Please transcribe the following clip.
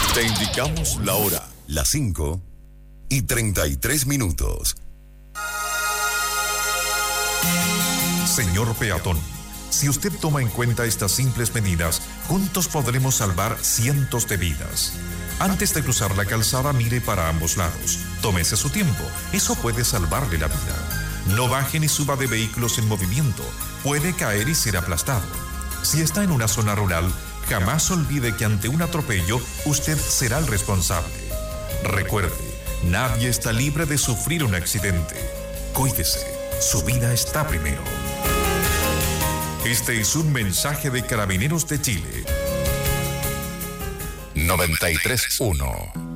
Te indicamos la hora. Las 5:33. Señor peatón, si usted toma en cuenta estas simples medidas, juntos podremos salvar cientos de vidas. Antes de cruzar la calzada, mire para ambos lados. Tómese su tiempo. Eso puede salvarle la vida. No baje ni suba de vehículos en movimiento. Puede caer y ser aplastado. Si está en una zona rural, jamás olvide que ante un atropello, usted será el responsable. Recuerde, nadie está libre de sufrir un accidente. Cuídese. Su vida está primero. Este es un mensaje de Carabineros de Chile. 93.1